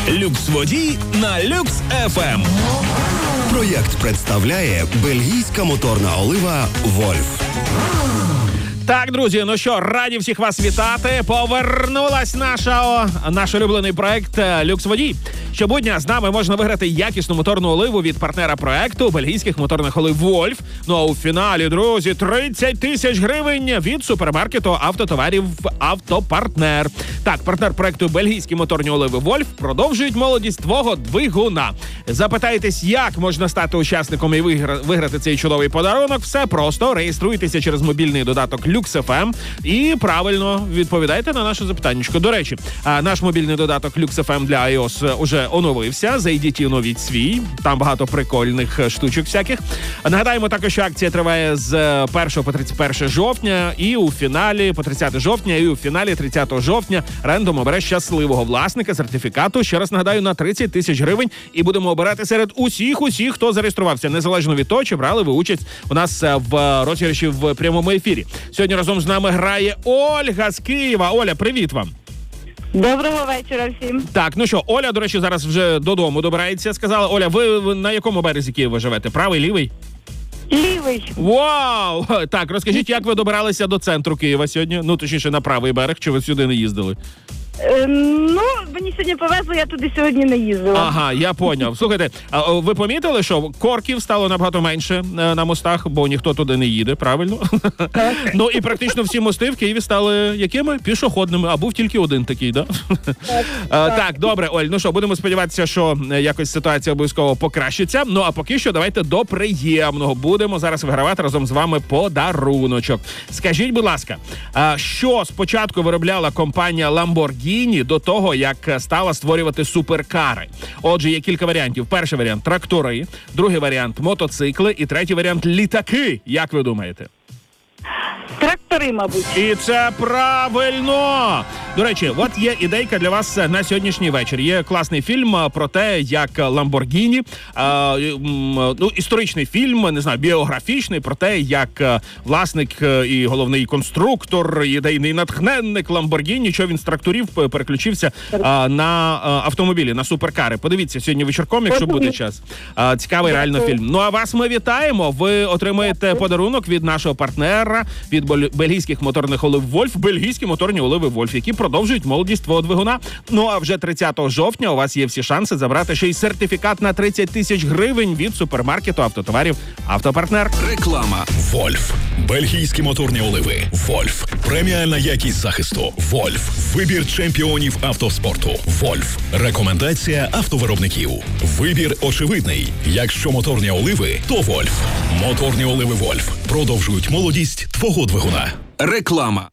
Люкс-водій на Люкс-ФМ. Проєкт представляє бельгійська моторна олива «Вольф». Так, друзі, ну що, раді всіх вас вітати. Повернулась наш улюблений проект «Люкс-водій». Щодня з нами можна виграти якісну моторну оливу від партнера проекту бельгійських моторних олив «Вольф». Ну а у фіналі, друзі, 30 тисяч гривень від супермаркету автотоварів «Автопартнер». Так, партнер проекту бельгійські моторні оливи «Вольф» продовжують молодість твого двигуна. Запитаєтесь, як можна стати учасником і виграти цей чудовий подарунок? Все просто. Реєструйтеся через мобільний додаток Люкс-ФМ і правильно відповідайте на наше запитаннячко. До речі, наш мобільний додаток Люкс-ФМ для iOS уже оновився. Зайдіть і оновіть свій. Там багато прикольних штучок всяких. Нагадаємо також, що акція триває з 1 по 31 жовтня і у фіналі по 30 жовтня і у фіналі 30 жовтня рендом обере щасливого власника сертифікату. Ще раз нагадаю, на 30 тисяч гривень і будемо обирати серед усіх, хто зареєструвався, незалежно від того, чи брали ви участь у нас в розіграші в прямому ефірі. Сьогодні разом з нами грає Ольга з Києва. Оля, привіт вам. Доброго вечора всім. Так, ну що, Оля, до речі, зараз вже додому добирається. Сказала, Оля, ви на якому березі Києва живете? Правий, лівий? Лівий. Вау! Так, розкажіть, як ви добиралися до центру Києва сьогодні? Ну, точніше, на правий берег, чи ви сюди не їздили? Мені сьогодні повезло, я туди сьогодні не їздила. Ага, я поняв. Слухайте, а ви помітили, що корків стало набагато менше на мостах, бо ніхто туди не їде, правильно? Так. Ну і практично всі мости в Києві стали якими? Пішохідними, а був тільки один такий, да? Так, добре, Оль, ну що, будемо сподіватися, що якось ситуація обов'язково покращиться. Ну а поки що давайте до приємного. Будемо зараз вигравати разом з вами подаруночок. Скажіть, будь ласка, що спочатку виробляла компанія Lamborghini до того, як стала створювати суперкари? Отже, є кілька варіантів. Перший варіант – трактори, другий варіант – мотоцикли і третій варіант – літаки. Як ви думаєте? Трактори, мабуть. І це правильно! До речі, от є ідейка для вас на сьогоднішній вечір. Є класний фільм про те, як Lamborghini, історичний фільм, не знаю, біографічний, про те, як власник і головний конструктор, ідейний натхненник Lamborghini, що він з тракторів переключився на автомобілі, на суперкари. Подивіться сьогодні вечірком, якщо буде час. Цікавий реально фільм. Ну а вас ми вітаємо. Ви отримаєте подарунок від нашого партнера, від бельгійських моторних олив «Вольф», бельгійські моторні оливи «Вольф», які продовжують молодість твого двигуна. Ну а вже 30 жовтня у вас є всі шанси забрати ще й сертифікат на 30 тисяч гривень від супермаркету автотоварів «Автопартнер». Реклама. «Вольф». Бельгійські моторні оливи «Вольф». Преміальна якість захисту «Вольф». Вибір чемпіонів автоспорту «Вольф». Рекомендація автовиробників. Вибір очевидний. Якщо моторні оливи, то «Вольф». Моторні оливи «Вольф» продовжують молодість твого двигуна. Реклама.